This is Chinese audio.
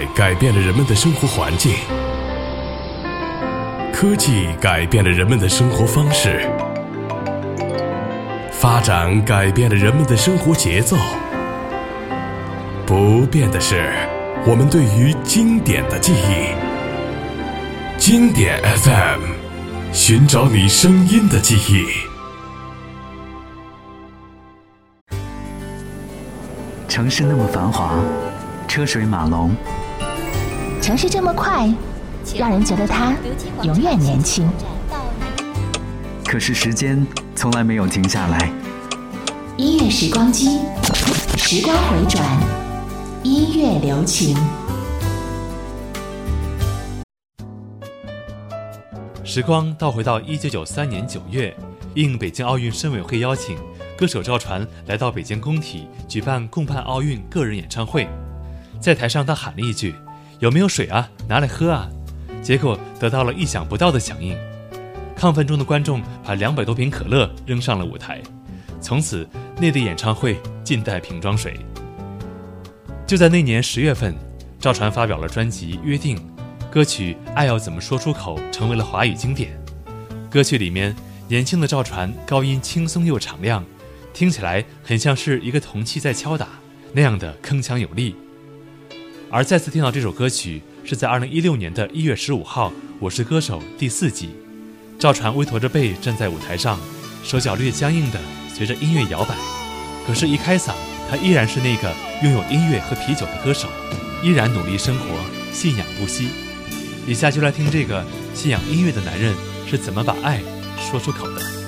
改变了人们的生活环境，科技改变了人们的生活方式，发展改变了人们的生活节奏。不变的是我们对于经典的记忆。经典 FM， 寻找你声音的记忆。 城市那么繁华，车水马龙， 城市这么快，让人觉得它永远年轻。 可是时间从来没有停下来。 音乐时光机，时光回转，音乐留情。 时光倒回到1993年9月，应北京奥运申委会邀请，歌手赵传来到北京工体举办共办奥运个人演唱会。在台上他喊了一句：“有没有水啊？拿来喝啊！”结果得到了意想不到的响应。亢奋中的观众把200多瓶可乐扔上了舞台，从此内地演唱会尽带瓶装水。就在那年10月份，赵传发表了专辑《约定》，歌曲《爱要怎么说出口》成为了华语经典。歌曲里面年轻的赵传高音轻松又敞亮，听起来很像是一个铜器在敲打，那样的铿锵有力。而再次听到这首歌曲是在2016年的1月15号《我是歌手》第4季，赵传微驼着背站在舞台上，手脚略僵硬的随着音乐摇摆，可是一开嗓，他依然是那个拥有音乐和啤酒的歌手，依然努力生活，信仰不息。以下就来听这个信仰音乐的男人是怎么把爱说出口的。